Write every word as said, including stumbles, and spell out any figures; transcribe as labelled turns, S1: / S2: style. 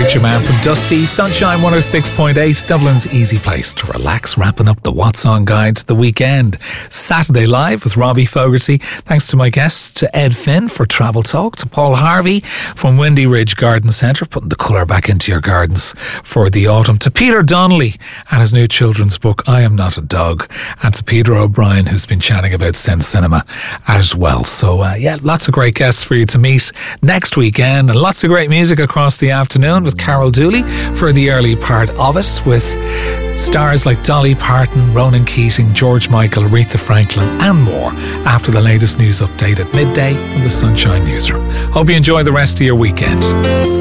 S1: Preacher Man from Dusty. Sunshine one oh six point eight, Dublin's easy place to relax, wrapping up the What's On guide to the weekend. Saturday Live with Robbie Fogarty. Thanks to my guests, to Ed Finn for Travel Talk, to Paul Harvey from Windy Ridge Garden Centre, putting the colour back into your gardens for the autumn, to Peter Donnelly and his new children's book, I Am Not a Dog, and to Peter O'Brien, who's been chatting about Sense Cinema as well. So, uh, yeah, lots of great guests for you to meet next weekend, and lots of great music across the afternoon with Carol Dooley for the early part of it, with stars like Dolly Parton, Ronan Keating, George Michael, Aretha Franklin and more after the latest news update at midday from the Sunshine Newsroom. Hope you enjoy the rest of your weekend.